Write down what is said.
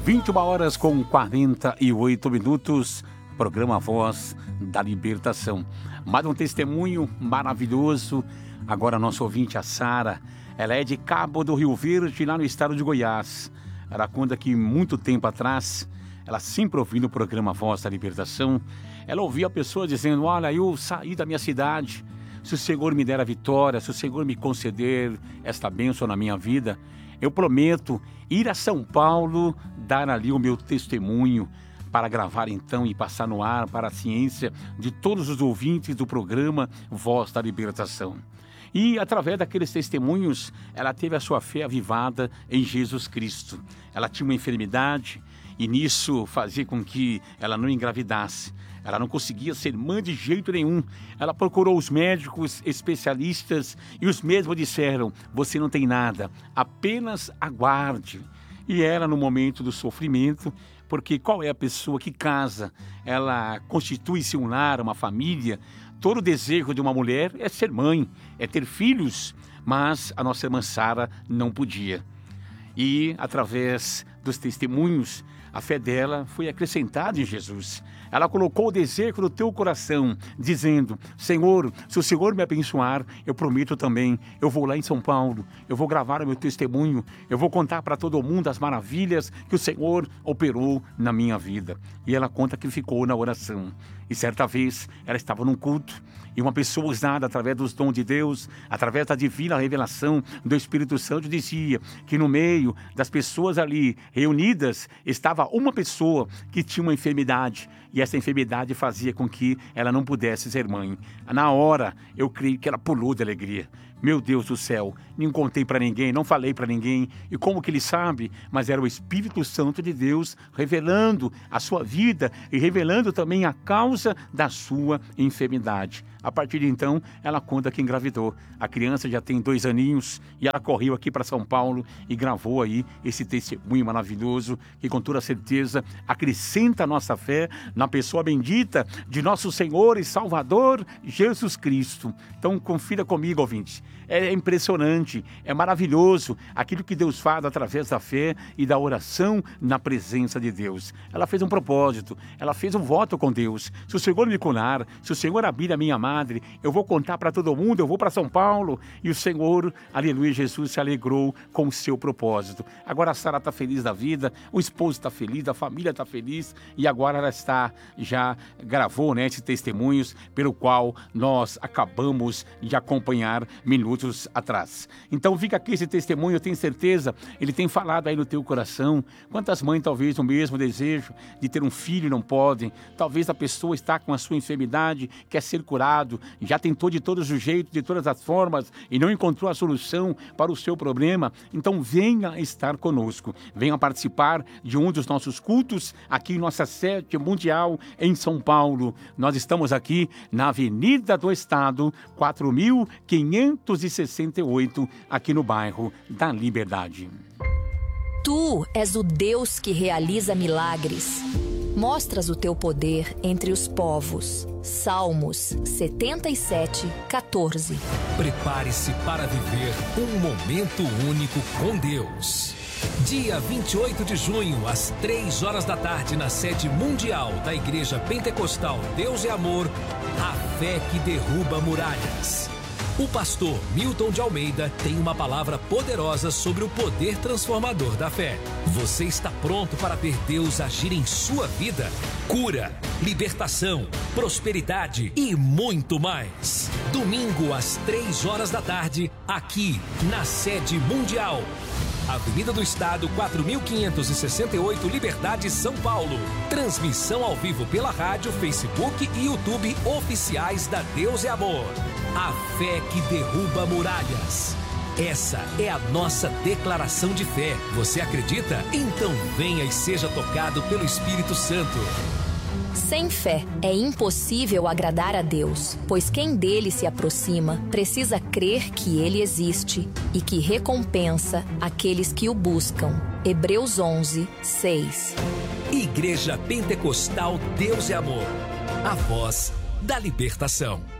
21 horas com 48 minutos, programa Voz da Libertação. Mais um testemunho maravilhoso. Agora nosso ouvinte, a Sara, ela é de Cabo do Rio Verde, lá no estado de Goiás. Ela conta que muito tempo atrás, ela sempre ouvindo o programa Voz da Libertação, ela ouvia pessoas dizendo: olha, eu saí da minha cidade, se o Senhor me der a vitória, se o Senhor me conceder esta bênção na minha vida, eu prometo ir a São Paulo, dar ali o meu testemunho, para gravar então e passar no ar para a ciência de todos os ouvintes do programa Voz da Libertação. E através daqueles testemunhos, ela teve a sua fé avivada em Jesus Cristo. Ela tinha uma enfermidade e nisso fazia com que ela não engravidasse. Ela não conseguia ser mãe de jeito nenhum. Ela procurou os médicos especialistas e os mesmos disseram: você não tem nada, apenas aguarde. E ela, no momento do sofrimento, porque qual é a pessoa que casa? Ela constitui-se um lar, uma família. Todo o desejo de uma mulher é ser mãe, é ter filhos, mas a nossa irmã Sara não podia. E, através dos testemunhos, a fé dela foi acrescentada em Jesus. Ela colocou o desejo no teu coração, dizendo: Senhor, se o Senhor me abençoar, eu prometo também, eu vou lá em São Paulo, eu vou gravar o meu testemunho, eu vou contar para todo mundo as maravilhas que o Senhor operou na minha vida. E ela conta que ficou na oração. E certa vez, ela estava num culto, e uma pessoa usada através dos dons de Deus, através da divina revelação do Espírito Santo, dizia que no meio das pessoas ali reunidas, estava uma pessoa que tinha uma enfermidade, e essa enfermidade fazia com que ela não pudesse ser mãe. Na hora, eu creio que ela pulou de alegria. Meu Deus do céu, não contei para ninguém, não falei para ninguém. E como que ele sabe? Mas era o Espírito Santo de Deus revelando a sua vida e revelando também a causa da sua enfermidade. A partir de então, ela conta que engravidou. A criança já tem 2 aninhos e ela correu aqui para São Paulo e gravou aí esse testemunho maravilhoso que, com toda certeza, acrescenta a nossa fé na pessoa bendita de nosso Senhor e Salvador Jesus Cristo. Então, confira comigo, ouvinte. É impressionante, é maravilhoso aquilo que Deus faz através da fé e da oração na presença de Deus. Ela fez um propósito, ela fez um voto com Deus. Se o Senhor me curar, se o Senhor abrir a minha madre, eu vou contar para todo mundo, eu vou para São Paulo. E o Senhor, aleluia, Jesus se alegrou com o seu propósito. Agora a Sara está feliz da vida, o esposo está feliz, a família está feliz e agora ela já gravou, né, esses testemunhos pelo qual nós acabamos de acompanhar minutos atrás. Então fica aqui esse testemunho, eu tenho certeza, ele tem falado aí no teu coração. Quantas mães talvez o mesmo desejo de ter um filho e não podem, talvez a pessoa está com a sua enfermidade, quer ser curado, já tentou de todos os jeitos, de todas as formas e não encontrou a solução para o seu problema. Então venha estar conosco, venha participar de um dos nossos cultos aqui em nossa sede mundial em São Paulo. Nós estamos aqui na Avenida do Estado, 4.568, aqui no bairro da Liberdade. Tu és o Deus que realiza milagres. Mostras o teu poder entre os povos. Salmos 77:14. Prepare-se para viver um momento único com Deus. Dia 28 de junho, às 3 horas da tarde, na sede mundial da Igreja Pentecostal Deus é Amor, a fé que derruba muralhas. O pastor Milton de Almeida tem uma palavra poderosa sobre o poder transformador da fé. Você está pronto para ver Deus agir em sua vida? Cura, libertação, prosperidade e muito mais. Domingo às 3 horas da tarde, aqui na sede mundial. Avenida do Estado, 4.568, Liberdade, São Paulo. Transmissão ao vivo pela rádio, Facebook e YouTube oficiais da Deus é Amor. A fé que derruba muralhas. Essa é a nossa declaração de fé. Você acredita? Então venha e seja tocado pelo Espírito Santo. Sem fé é impossível agradar a Deus, pois quem dele se aproxima precisa crer que ele existe e que recompensa aqueles que o buscam. Hebreus 11:6. Igreja Pentecostal Deus é Amor. A voz da libertação.